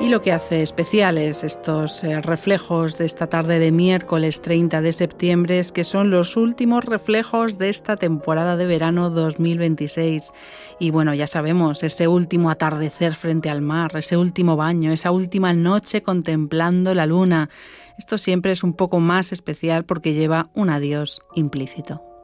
Y lo que hace especiales estos reflejos de esta tarde de miércoles 30 de septiembre es que son los últimos reflejos de esta temporada de verano 2026. Y bueno, ya sabemos, ese último atardecer frente al mar, ese último baño, esa última noche contemplando la luna. Esto siempre es un poco más especial porque lleva un adiós implícito.